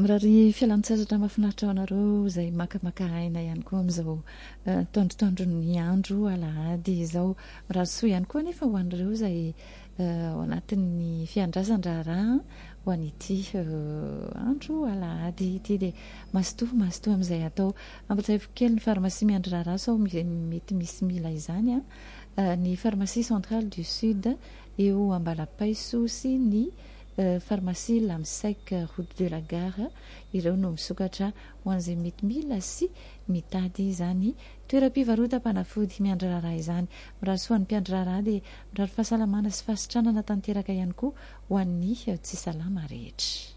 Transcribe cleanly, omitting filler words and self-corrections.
mirary fialan-tsasatra mahafinaritra ao anareo izay makamaka aina ihany koa amin'izao tondrotondro ny andro alahady izao. Mirary soa ihany koa nefa ho an'ireo izay ao anatin'ny fiandrasan-draharaha ho an'ity andro alahady ity dia mazotoa amin'izay atao. Ampatsaiko kely ny pharmacie miandry raharaha sao mety misy mila izany ny pharmacie centrale du sud eo Ambalapaiso sy ny pharmacie Lamsec route de la gare ireo no misokatra ho an'izay mety mila sy mitady izany toeram-pivarotam-panafody miandry raharaha izany. Mirary soa ny mpiandry raharaha dia mirary fahasalamana sy fahasitranana tanteraka ihany koa ho an'ny tsy salama rehetra.